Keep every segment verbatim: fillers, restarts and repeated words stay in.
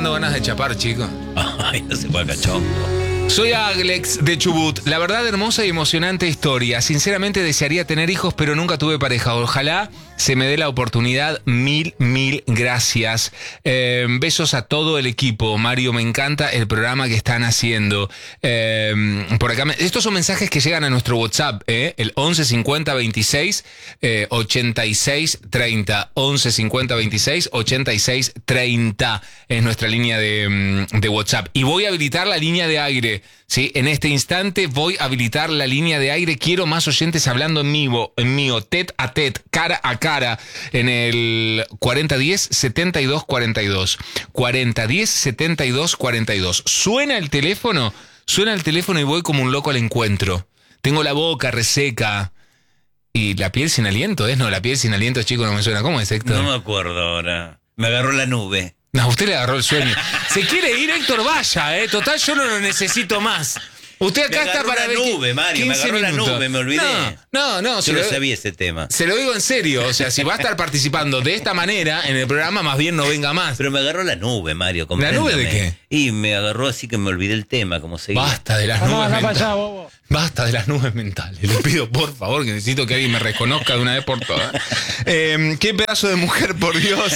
dando ganas de chapar, chico. Ay, no se puede cachongo. Soy Alex de Chubut. La verdad, hermosa y emocionante historia. Sinceramente desearía tener hijos, pero nunca tuve pareja. Ojalá se me dé la oportunidad. Mil, mil gracias. Eh, besos a todo el equipo. Mario, me encanta el programa que están haciendo. Eh, por acá, me, estos son mensajes que llegan a nuestro WhatsApp, ¿eh? El once cincuenta veintiséis ochenta y seis treinta. once cincuenta veintiséis ochenta y seis treinta es nuestra línea de, de WhatsApp. Y voy a habilitar la línea de aire. Sí, en este instante voy a habilitar la línea de aire. Quiero más oyentes hablando en vivo, en mío, tet a tet, cara a cara, en el cuarenta diez setenta y dos cuarenta y dos. cuarenta diez setenta y dos cuarenta y dos. Suena el teléfono, suena el teléfono y voy como un loco al encuentro. Tengo la boca reseca y la piel sin aliento, ¿es? No, la piel sin aliento, chico, no me suena. ¿Cómo es, Héctor? No me acuerdo ahora. Me agarró la nube. No, usted le agarró el sueño. Se quiere ir, Héctor, vaya, ¿eh? Total, yo no lo necesito más. Usted acá está para la nube, Mario, me agarró minutos. la nube, me olvidé. No, no, no. Yo no sabía ese tema. Se lo digo en serio, o sea, si va a estar participando de esta manera en el programa, más bien no venga más. Pero me agarró la nube, Mario, ¿La nube de qué? Y me agarró así que me olvidé el tema, como seguía. Basta de las nubes mentales. Basta de las nubes mentales. Le pido, por favor, que necesito que alguien me reconozca de una vez por todas. Eh, qué pedazo de mujer, por Dios.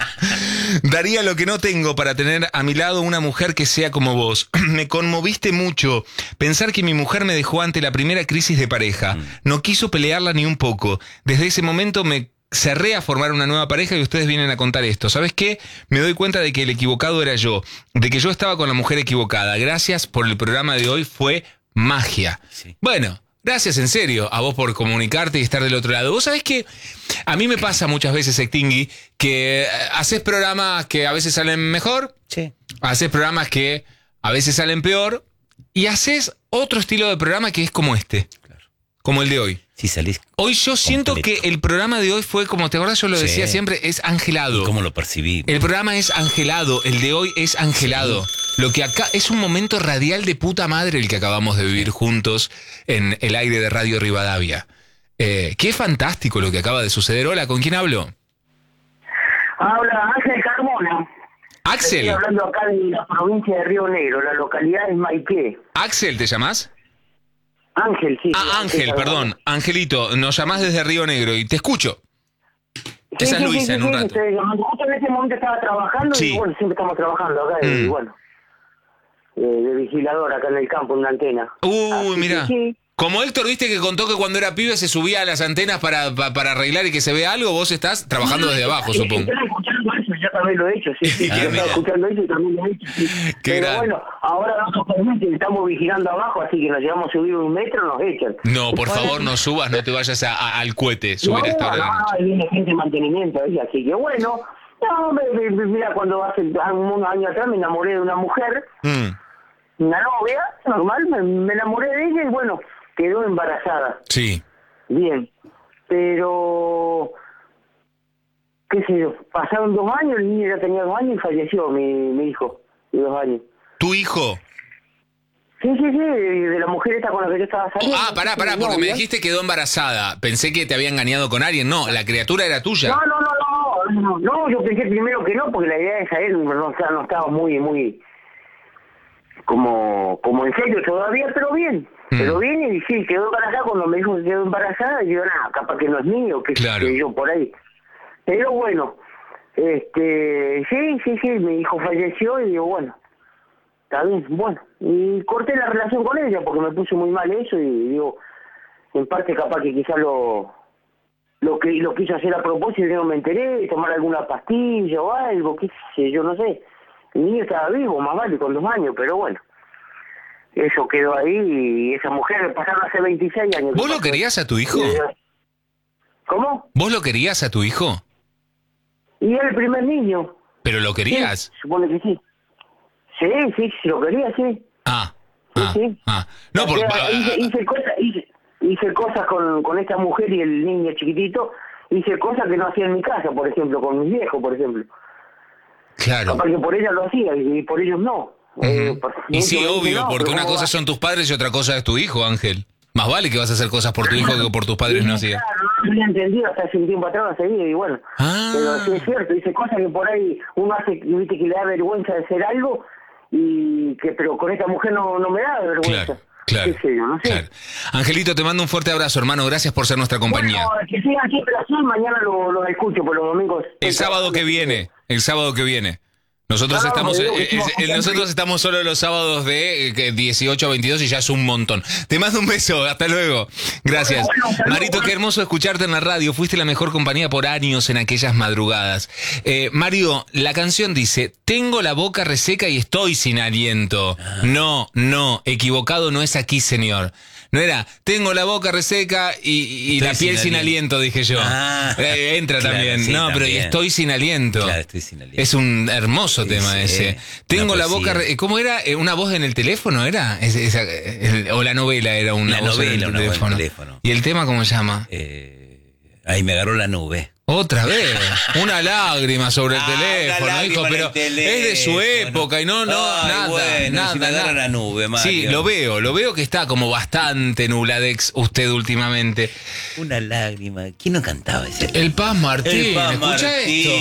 Daría lo que no tengo para tener a mi lado una mujer que sea como vos. Me conmoviste mucho. Pensar que mi mujer me dejó ante la primera crisis de pareja. No quiso pelearla ni un poco. Desde ese momento me cerré a formar una nueva pareja y ustedes vienen a contar esto. ¿Sabes qué? Me doy cuenta de que el equivocado era yo. De que yo estaba con la mujer equivocada. Gracias por el programa de hoy. Fue magia. Sí. Bueno, gracias en serio a vos por comunicarte y estar del otro lado. Vos sabés que a mí me pasa muchas veces, Extingui, que haces programas que a veces salen mejor, sí. Haces programas que a veces salen peor y haces otro estilo de programa que es como este, claro. Como el de hoy. Sí, salís hoy yo siento completo. Que el programa de hoy fue, como te acuerdas, yo lo sí. decía siempre, es angelado. ¿Y cómo lo percibí? El programa es angelado, el de hoy es angelado. Sí. Lo que acá es un momento radial de puta madre el que acabamos de vivir juntos en el aire de Radio Rivadavia. Eh, qué fantástico lo que acaba de suceder. Hola, ¿con quién hablo? Habla Ángel Carmona. Axel. Estoy hablando acá de la provincia de Río Negro, la localidad es Maiqué. Axel, ¿te llamás? Ángel, sí. Ah, Ángel, Ángel perdón. Angelito, nos llamás desde Río Negro y te escucho. Sí, Esa sí, es Luisa sí, en sí, un rato. Estoy llamando. Justo en ese momento estaba trabajando sí. y bueno, siempre estamos trabajando acá mm. y bueno, eh, de vigilador acá en el campo, en una antena. Uy, mira. Sí. Como Héctor, viste que contó que cuando era pibe se subía a las antenas para, para, para arreglar y que se vea algo, vos estás trabajando desde abajo, supongo. Estoy escuchando eso, ya también lo he hecho, sí, sí. Ah, yo estaba escuchando eso y también lo he hecho, sí. Qué Pero gran... bueno, ahora no nos permiten, estamos vigilando abajo, así que nos llevamos a subir un metro, nos echan. No, por favor, no subas, no te vayas a, a, al cohete, subir no, a esta hora. No, no, viene gente de mantenimiento ahí, así que bueno, no, me, me, mira, cuando hace unos años atrás me enamoré de una mujer, mm. una novia, normal, me, me enamoré de ella y bueno, quedó embarazada. Sí. Bien, pero qué sé yo, pasaron dos años, el niño ya tenía dos años y falleció mi, mi hijo, de dos años. ¿Tu hijo? Sí, sí, sí, de la mujer esta con la que yo estaba saliendo. Ah, pará, pará, porque me dijiste que quedó embarazada. Pensé que te había engañado con alguien. No, la criatura era tuya. No, no, no, no, no, no, yo pensé primero que no, porque la idea es a él, no, no estaba muy, muy, como, como en serio todavía, pero bien. Mm. Pero bien, y sí, quedó embarazada. Cuando me dijo que quedó embarazada, yo, nada, capaz que no es mío, que, claro. que yo por ahí. Pero bueno, este, sí, sí, sí, mi hijo falleció y digo, bueno, está bien, bueno. Y corté la relación con ella porque me puse muy mal eso y digo, en parte capaz que quizás lo lo que lo quiso hacer a propósito y yo no me enteré, tomar alguna pastilla o algo, qué sé yo, no sé. El niño estaba vivo, más vale, con dos años, pero bueno. Eso quedó ahí y esa mujer pasaron hace veintiséis años. ¿Vos lo querías a tu hijo? ¿Cómo? ¿Vos lo querías a tu hijo? Y era el primer niño. ¿Pero lo querías? Sí, supone que sí. Sí, sí, sí, lo quería, sí. Ah, sí, ah, sí. ah. No, porque... hice, hice cosas, hice, hice cosas con, con esta mujer y el niño chiquitito, hice cosas que no hacía en mi casa, por ejemplo, con mis viejos, por ejemplo. Claro. Porque por ella lo hacía y por ellos no. Uh-huh. eh, por, y sí, obvio, no, porque una cosa va... son tus padres y otra cosa es tu hijo, Ángel. Más vale que vas a hacer cosas por tu hijo que por tus padres no hacías. Claro, lo había entendido hasta hace un tiempo atrás, no seguía, y bueno. Ah. Pero sí es cierto, dice cosas que por ahí uno hace, viste, que le da vergüenza de hacer algo, y que pero con esta mujer no, no me da vergüenza. Claro. Claro, ¿Qué sé yo? No sé. claro. Angelito, te mando un fuerte abrazo, hermano. Gracias por ser nuestra compañía. Bueno, que sigan siempre así, mañana los lo escucho por los domingos. El sábado que viene, el sábado que viene. Nosotros No, estamos me eh, digo que eh, hicimos eh, nosotros estamos solo los sábados de eh, dieciocho a veintidós y ya es un montón. Te mando un beso, hasta luego. Gracias. Bueno, bueno, saludos. Marito, qué hermoso escucharte en la radio. Fuiste la mejor compañía por años en aquellas madrugadas. Eh, Mario, la canción dice, tengo la boca reseca y estoy sin aliento. No, no, equivocado no es aquí, señor. No era, tengo la boca reseca y, y la piel sin, sin aliento. aliento, dije yo. Ah, eh, entra claro, también. sí, no, pero también. estoy sin aliento. Claro, estoy sin aliento. Es un hermoso Sí, tema sí, ese. Tengo una la boca... poesía. re- ¿Cómo era? Eh, ¿Una voz en el teléfono era? Es- esa- el- o la novela era una La voz en novela, el una voz en el teléfono. teléfono. ¿Y el tema cómo se llama? Eh, ahí me agarró la nube. Otra vez. Una lágrima sobre el Ah, teléfono, una hijo, lágrima en pero el teléfono. es de su época y no, no, Ay, nada, bueno, nada, si me agarra nada. la nube, Mario. Sí, lo veo, lo veo que está como bastante nubladex usted últimamente. Una lágrima. ¿Quién no cantaba ese? El Paz Martín, El Paz escucha Martín. esto.